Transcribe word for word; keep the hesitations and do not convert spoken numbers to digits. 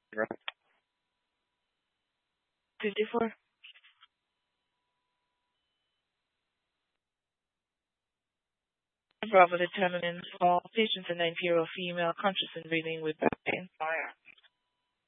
fifty-four. Bravo determines all patients a nine-year-old female conscious and breathing with back pain.